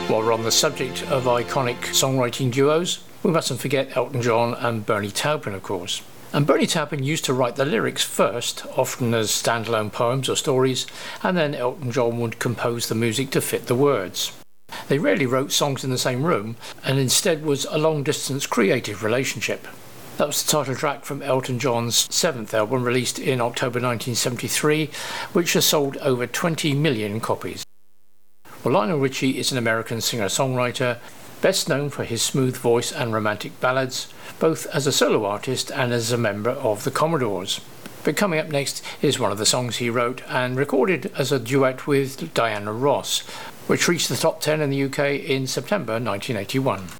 While we're on the subject of iconic songwriting duos, we mustn't forget Elton John and Bernie Taupin, of course. And Bernie Taupin used to write the lyrics first, often as standalone poems or stories, and then Elton John would compose the music to fit the words. They rarely wrote songs in the same room, and instead was a long-distance creative relationship. That was the title track from Elton John's 7th album, released in October 1973, which has sold over 20 million copies. Well, Lionel Richie is an American singer-songwriter, best known for his smooth voice and romantic ballads, both as a solo artist and as a member of the Commodores. But coming up next is one of the songs he wrote and recorded as a duet with Diana Ross, which reached the top 10 in the UK in September 1981.